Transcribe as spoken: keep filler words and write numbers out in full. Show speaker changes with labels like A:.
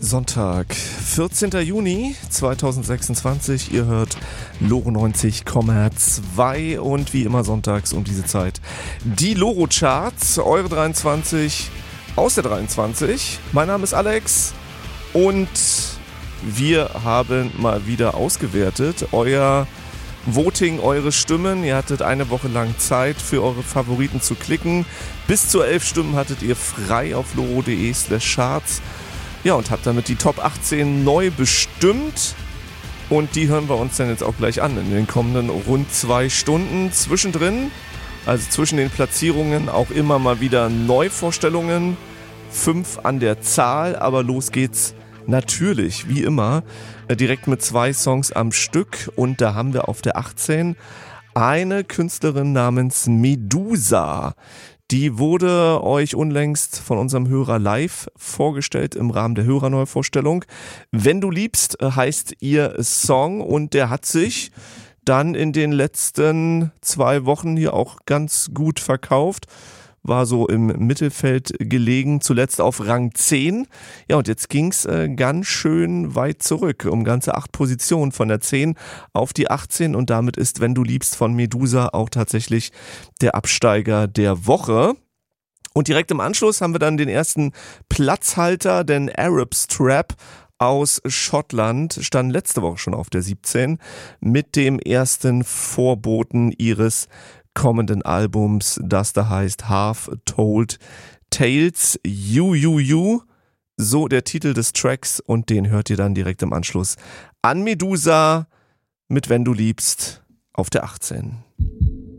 A: Sonntag, vierzehnter Juni zweitausendsechsundzwanzig. Ihr hört Loro neunzig Komma zwei und wie immer sonntags um diese Zeit die Loro Charts, eure dreiundzwanzig aus der dreiundzwanzig. Mein Name ist Alex und wir haben mal wieder ausgewertet euer Voting, eure Stimmen. Ihr hattet eine Woche lang Zeit für eure Favoriten zu klicken. Bis zu elf Stimmen hattet ihr frei auf loro.de slash charts. Ja, und habt damit die Top achtzehn neu bestimmt. Und die hören wir uns dann jetzt auch gleich an in den kommenden rund zwei Stunden. Zwischendrin, also zwischen den Platzierungen, auch immer mal wieder Neuvorstellungen. Fünf an der Zahl, aber los geht's natürlich, wie immer, direkt mit zwei Songs am Stück. Und da haben wir auf der achtzehn eine Künstlerin namens Medusa. Die wurde euch unlängst von unserem Hörer live vorgestellt im Rahmen der Hörerneuvorstellung. Wenn du liebst, heißt ihr Song und der hat sich dann in den letzten zwei Wochen hier auch ganz gut verkauft. War so im Mittelfeld gelegen, zuletzt auf Rang zehn. Ja, und jetzt ging's äh, ganz schön weit zurück, um ganze acht Positionen von der zehn auf die achtzehn. Und damit ist Wenn du liebst von Medusa auch tatsächlich der Absteiger der Woche. Und direkt im Anschluss haben wir dann den ersten Platzhalter, denn Arab Strap aus Schottland stand letzte Woche schon auf der siebzehn mit dem ersten Vorboten ihres kommenden Albums, das da heißt Half Told Tales, You, You, You, so der Titel des Tracks und den hört ihr dann direkt im Anschluss an Medusa mit Wenn du liebst auf der achtzehn.